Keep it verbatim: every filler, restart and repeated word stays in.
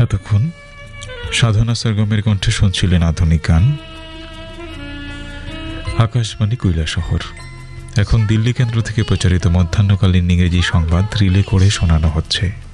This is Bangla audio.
এতক্ষণ সাধনা সরগমের কণ্ঠে শুনছিলেন আধুনিক গান। আকাশবাণী কৈলাসহর। এখন দিল্লি কেন্দ্র থেকে প্রচারিত মধ্যাহ্নকালীন ইংরেজি সংবাদ রিলে করে শোনানো হচ্ছে।